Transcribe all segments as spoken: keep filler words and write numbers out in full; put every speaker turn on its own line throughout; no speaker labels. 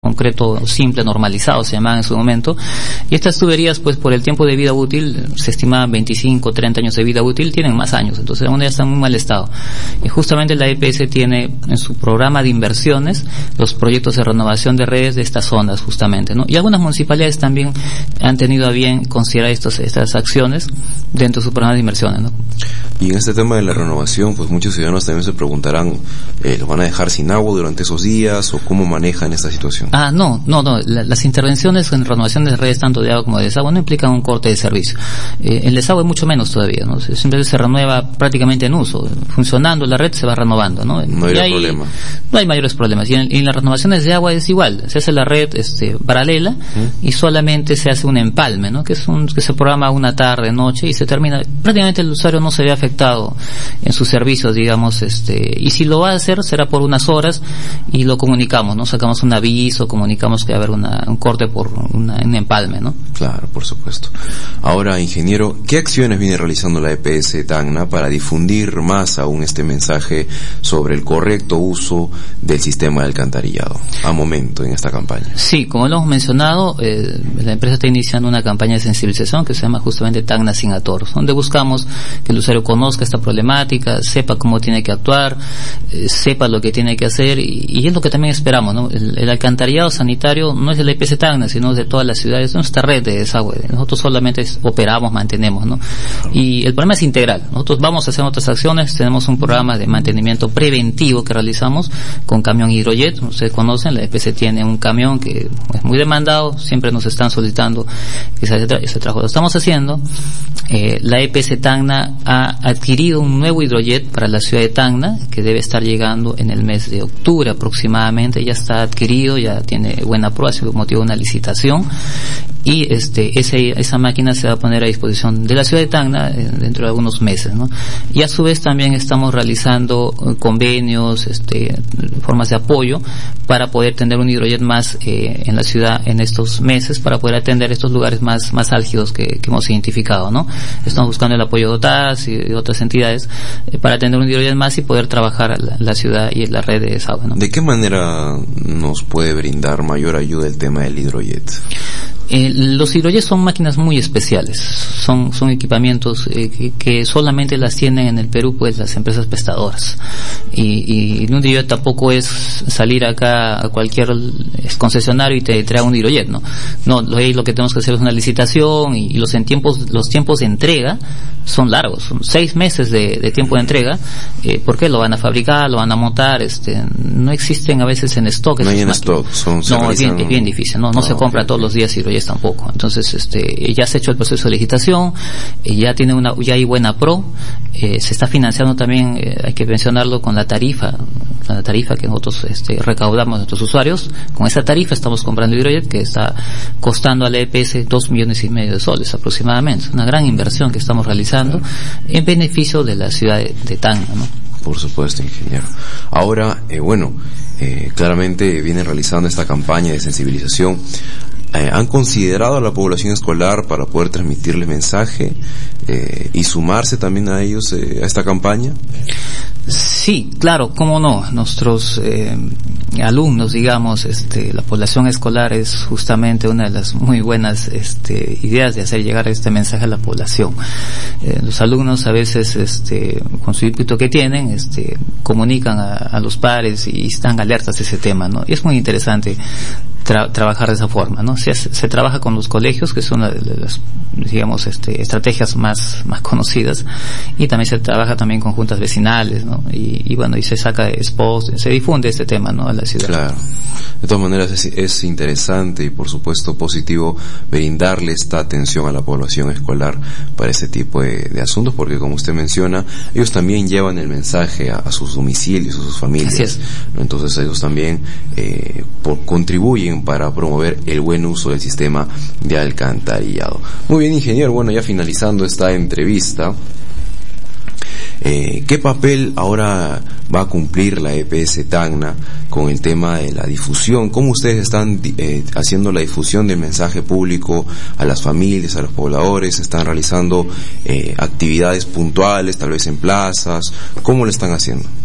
concreto simple, normalizado, se llamaban en su momento, y estas tuberías, pues por el tiempo de vida útil, se estimaban veinticinco, treinta años de vida útil, tienen más años, entonces aún ya están en muy mal estado. Y justamente la E P S tiene en su programa de inversiones los proyectos de renovación de redes de estas zonas, justamente, ¿no? Y algunas municipalidades también han tenido a bien considerar estos, estas acciones dentro de su programa de inversiones, ¿no?
Y en este tema de la renovación, pues muchos ciudadanos también se preguntarán, eh, ¿los van a dejar sin agua durante esos días o cómo manejan esta situación?
Ah, no, no, no. La, las intervenciones en renovación de redes tanto de agua como de desagüe no implican un corte de servicio. Eh, el desagüe mucho menos todavía, ¿no? Siempre se renueva prácticamente en uso. Funcionando la red se va renovando, ¿no?
No hay, hay problema.
No hay mayores problemas. Y en, y en las renovaciones de agua es igual. Se hace la red este, paralela ¿Mm? y solamente se hace un empalme, ¿no? Que es un, que se programa una tarde, noche y se termina. Prácticamente el usuario no se ve afectado en sus servicios, digamos, este, y si lo va a hacer será por unas horas y lo comunicamos, ¿no? Sacamos un aviso, comunicamos que va a haber una, un corte por una, un empalme, ¿no?
Claro, por supuesto. Ahora, ingeniero, ¿qué acciones viene realizando la E P S Tacna para difundir más aún este mensaje sobre el correcto uso del sistema de alcantarillado a momento en esta campaña?
Sí, como lo hemos mencionado, eh, la empresa está iniciando una campaña de sensibilización que se llama justamente Tacna sin atoros, donde buscamos que el usuario conozca esta problemática, sepa cómo tiene que actuar, eh, sepa lo que tiene que hacer y, y es lo que también esperamos, ¿no? El, el alcantarillado sanitario no es de la E P S Tacna, sino de todas las ciudades, es nuestra red de desagüe. Nosotros solamente operamos, mantenemos, ¿no? Y el problema es integral. Nosotros vamos a hacer otras acciones, tenemos un programa de mantenimiento preventivo que realizamos con camión hidrojet. Ustedes conocen, la E P S tiene un camión que es muy demandado, siempre nos están solicitando que ese, tra- ese trabajo lo estamos haciendo. Eh, la E P S Tacna ha adquirido un nuevo hidrojet para la ciudad de Tacna, que debe estar llegando en el mes de octubre aproximadamente, ya está adquirido, ya tiene buena prueba, ha sido motivo de una licitación, y este ese, esa máquina se va a poner a disposición de la ciudad de Tacna eh, dentro de algunos meses, ¿no? Y a su vez también estamos realizando eh, convenios, este formas de apoyo para poder tener un hidrojet más eh, en la ciudad en estos meses, para poder atender estos lugares más más álgidos que, que hemos identificado, ¿no? Estamos buscando el apoyo de O T A S y, y otras entidades eh, para tener un hidrojet más y poder trabajar la, la ciudad y la red de desagüe, ¿no?
¿De qué manera nos puede brindar mayor ayuda el tema del hidrojet?
Eh, los hidrojets son máquinas muy especiales, son son equipamientos eh, que, que solamente las tienen en el Perú pues las empresas prestadoras, y, y un hidrojet tampoco es salir acá a cualquier concesionario y te trae un hidrojet, no, no, lo, lo que tenemos que hacer es una licitación y, y los en tiempos los tiempos de entrega son largos, son seis meses de, de tiempo de entrega, eh, porque lo van a fabricar, lo van a montar, este, no existen a veces en stock.
No hay en stock, son,
no, es bien, es bien difícil, no, no, no se compra okay. todos los días hidrojet tampoco. Entonces, este, ya se ha hecho el proceso de licitación, eh, ya tiene una, ya hay buena pro, eh, se está financiando también, eh, hay que mencionarlo con la tarifa, con la tarifa que nosotros, este, recaudamos a nuestros usuarios. Con esa tarifa estamos comprando hidrojet que está costando a la E P S dos millones y medio de soles aproximadamente. Una gran inversión que estamos realizando en beneficio de la ciudad de, de Tacna, ¿no?
Por supuesto, ingeniero. Ahora, eh, bueno, eh, claramente vienen realizando esta campaña de sensibilización. Eh, ¿Han considerado a la población escolar para poder transmitirles mensaje eh, y sumarse también a ellos eh, a esta campaña?
Sí, claro, cómo no. Nuestros eh, alumnos, digamos, este, la población escolar es justamente una de las muy buenas este, ideas de hacer llegar este mensaje a la población. Eh, los alumnos a veces, este, con su ímpetu que tienen, este, comunican a, a los padres y están alertas de ese tema, ¿no? Y es muy interesante Tra- trabajar de esa forma, ¿no? Se, se trabaja con los colegios, que es una de las, digamos, este, estrategias más, más conocidas, y también se trabaja también con juntas vecinales, ¿no? Y, y bueno, y se saca spots, se difunde este tema, ¿no? A la ciudad.
Claro. De todas maneras es, es interesante y por supuesto positivo brindarle esta atención a la población escolar para este tipo de, de asuntos, porque como usted menciona, ellos también llevan el mensaje a, a sus domicilios, a sus familias.
Así es.
¿No? Entonces ellos también eh, por, contribuyen para promover el buen uso del sistema de alcantarillado. Muy bien, ingeniero, bueno, ya finalizando esta entrevista, eh, ¿qué papel ahora va a cumplir la E P S Tacna con el tema de la difusión? ¿Cómo ustedes están eh, haciendo la difusión del mensaje público a las familias, a los pobladores? ¿Están realizando eh, actividades puntuales, tal vez en plazas? ¿Cómo lo están haciendo?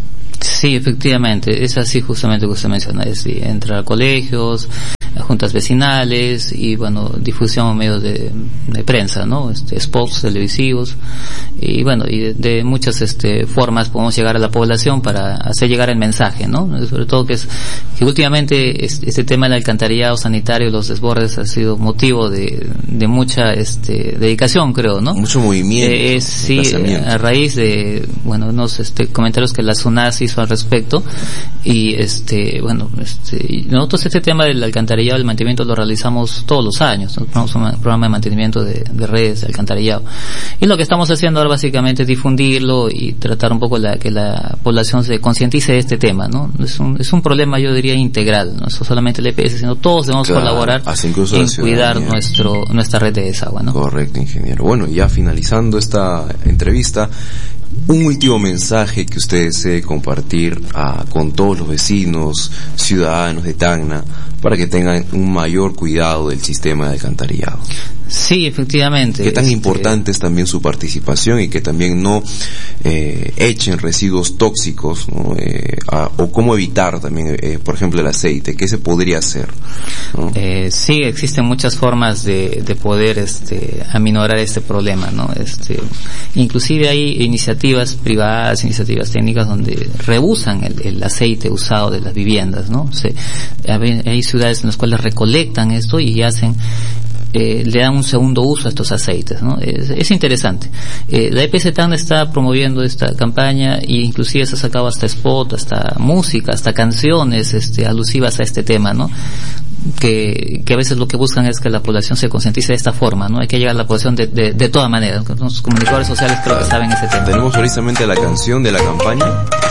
Sí, efectivamente, es así justamente lo que usted menciona, es decir, entrar a colegios, a juntas vecinales y bueno, difusión en medios de, de prensa, ¿no? Este, spots televisivos y bueno, y de, de muchas este formas podemos llegar a la población para hacer llegar el mensaje, ¿no? Sobre todo que es que últimamente este, este tema del alcantarillado sanitario, los desbordes ha sido motivo de, de mucha este dedicación, creo, ¿no?
Mucho movimiento.
Eh, sí, a raíz de bueno, unos este comentarios que la SUNAS hizo al respecto y este bueno, este nosotros este tema del alcantarillado, el mantenimiento lo realizamos todos los años, ¿no? Tenemos un programa de mantenimiento de, de redes de alcantarillado y lo que estamos haciendo ahora básicamente es difundirlo y tratar un poco la, que la población se concientice de este tema, ¿no? Es un, es un problema, yo diría, integral, no solamente el E P S, sino todos debemos claro, colaborar en cuidar nuestro nuestra red de desagüe, ¿no?
Correcto, ingeniero. Bueno, ya finalizando esta entrevista, un último mensaje que usted desee compartir a, con todos los vecinos, ciudadanos de Tacna, para que tengan un mayor cuidado del sistema de alcantarillado.
Sí, efectivamente.
Qué tan
este...
importante es también su participación y que también no eh, echen residuos tóxicos, ¿no? Eh, a, o cómo evitar también, eh, por ejemplo, el aceite. ¿Qué se podría hacer? ¿No?
Eh, sí, existen muchas formas de, de poder este, aminorar este problema, ¿no? Este, inclusive hay iniciativas privadas, iniciativas técnicas donde rehusan el, el aceite usado de las viviendas, ¿no? O sea, hay ciudades en las cuales recolectan esto y hacen Eh, le dan un segundo uso a estos aceites, ¿no? Es, es interesante. Eh, la E P S Tacna está promoviendo esta campaña e inclusive se ha sacado hasta spot, hasta música, hasta canciones este, alusivas a este tema, ¿no? Que, que a veces lo que buscan es que la población se concientice de esta forma, ¿no? Hay que llegar a la población de, de, de todas maneras. Los comunicadores sociales creo que saben ese tema.
Tenemos precisamente la canción de la campaña.